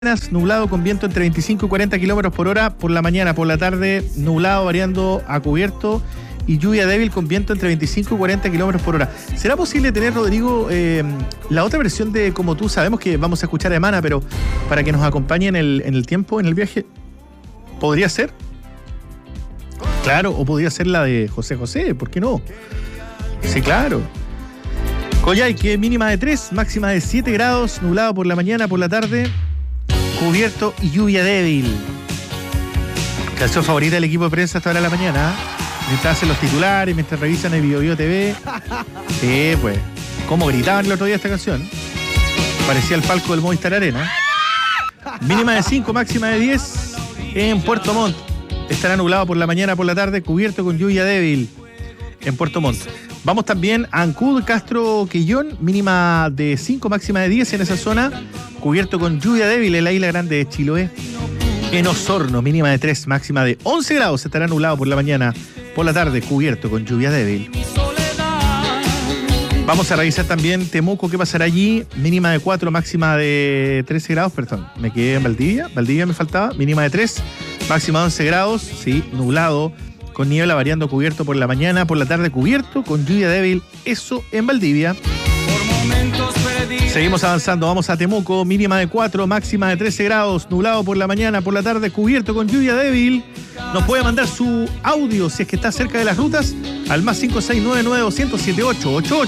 Nublado con viento entre 25 y 40 kilómetros por hora por la mañana. Por la tarde, nublado variando a cubierto y lluvia débil con viento entre 25 y 40 kilómetros por hora. ¿Será posible tener, Rodrigo, la otra versión de Como Tú? Sabemos que vamos a escuchar a Emana, pero para que nos acompañe en el tiempo, en el viaje, ¿podría ser? Claro, o podría ser la de José José, ¿por qué no? Sí, claro. Coyhaique, mínima de 3, máxima de 7 grados, nublado por la mañana, por la tarde, cubierto y lluvia débil. Canción favorita del equipo de prensa hasta ahora de la mañana. Mientras hacen los titulares, mientras revisan el Bio TV. Sí, pues. ¿Cómo gritaban el otro día esta canción? Parecía el palco del Movistar Arena. Mínima de 5, máxima de 10 en Puerto Montt. Estará nublado por la mañana, por la tarde, cubierto con lluvia débil en Puerto Montt. Vamos también a Ancud, Castro, Quillón, mínima de 5, máxima de 10 en esa zona, cubierto con lluvia débil en la isla grande de Chiloé. En Osorno, mínima de 3, máxima de 11 grados, estará nublado por la mañana, por la tarde, cubierto con lluvia débil. Vamos a revisar también Temuco, qué pasará allí, mínima de 4, máxima de 13 grados, perdón, me quedé en Valdivia me faltaba, mínima de 3, máxima de 11 grados, sí, nublado, con niebla variando cubierto por la mañana, por la tarde cubierto, con lluvia débil, eso en Valdivia. Seguimos avanzando, vamos a Temuco, mínima de 4, máxima de 13 grados, nublado por la mañana, por la tarde cubierto con lluvia débil. Nos puede mandar su audio si es que está cerca de las rutas al más 569-900-7888.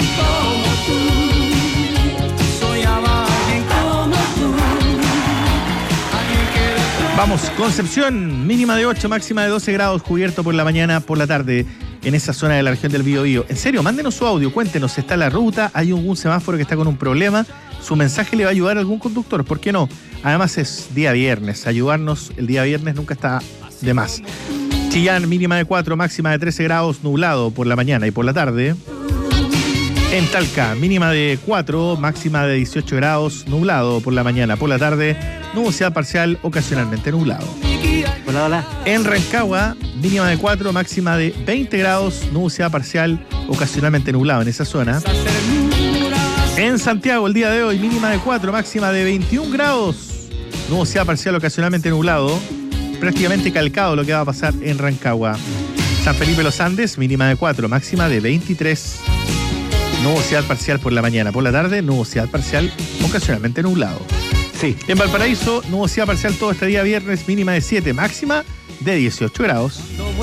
Vamos, Concepción, mínima de 8, máxima de 12 grados, cubierto por la mañana, por la tarde, en esa zona de la región del Biobío. En serio, mándenos su audio, cuéntenos, está la ruta, hay algún semáforo que está con un problema, su mensaje le va a ayudar a algún conductor, ¿por qué no? Además es día viernes, ayudarnos el día viernes nunca está de más. Chillán, mínima de 4, máxima de 13 grados, nublado por la mañana y por la tarde. En Talca, mínima de 4, máxima de 18 grados, nublado por la mañana, por la tarde, nubosidad parcial, ocasionalmente nublado. Hola, hola. En Rancagua, mínima de 4, máxima de 20 grados, nubosidad parcial, ocasionalmente nublado en esa zona. En Santiago, el día de hoy, mínima de 4, máxima de 21 grados, nubosidad parcial, ocasionalmente nublado. Prácticamente calcado lo que va a pasar en Rancagua. San Felipe Los Andes, mínima de 4, máxima de 23. Nubosidad parcial por la mañana, por la tarde, nubosidad parcial, ocasionalmente nublado. Sí. En Valparaíso, nubosidad parcial todo este día viernes, mínima de 7, máxima de 18 grados.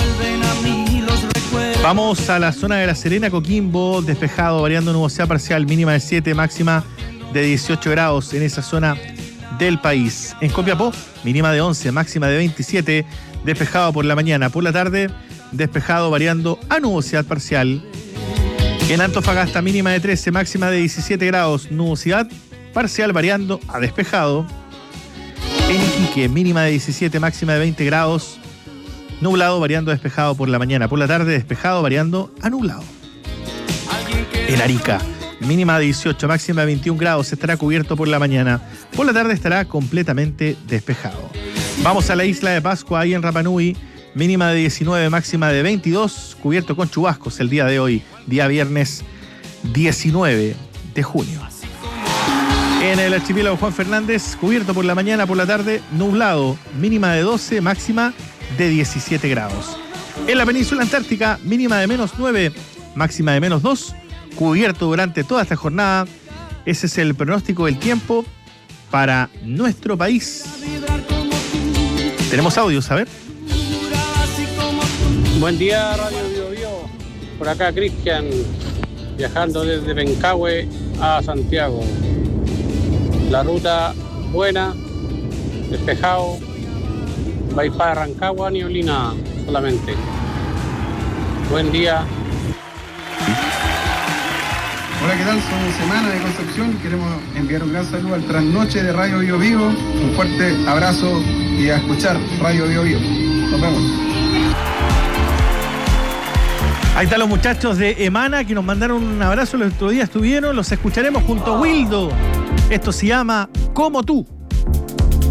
Vamos a la zona de La Serena, Coquimbo, despejado, variando nubosidad parcial, mínima de 7, máxima de 18 grados en esa zona del país. En Copiapó, mínima de 11, máxima de 27, despejado por la mañana, por la tarde, despejado, variando a nubosidad parcial. En Antofagasta, mínima de 13, máxima de 17 grados, nubosidad parcial variando a despejado. En Iquique, mínima de 17, máxima de 20 grados, nublado variando a despejado por la mañana, por la tarde despejado variando a nublado. En Arica, mínima de 18, máxima de 21 grados, estará cubierto por la mañana, por la tarde estará completamente despejado. Vamos a la isla de Pascua, ahí en Rapa Nui. Mínima de 19, máxima de 22, cubierto con chubascos el día de hoy, día viernes 19 de junio. En el archipiélago Juan Fernández, cubierto por la mañana, por la tarde, nublado, mínima de 12, máxima de 17 grados. En la península antártica, mínima de menos 9, máxima de menos 2, cubierto durante toda esta jornada. Ese es el pronóstico del tiempo para nuestro país. Tenemos audios, a ver. Buen día, Radio Biobío. Por acá Cristian, viajando desde Pencahue a Santiago. La ruta buena, despejado, bypass Rancagua, nieblina solamente. Buen día. Hola, ¿qué tal? Somos Semana de Concepción. Queremos enviar un gran saludo al trasnoche de Radio Biobío. Un fuerte abrazo y a escuchar Radio Biobío. Nos vemos. Ahí están los muchachos de Emana que nos mandaron un abrazo, el otro día estuvieron, los escucharemos junto a Wildo. Esto se llama Como Tú.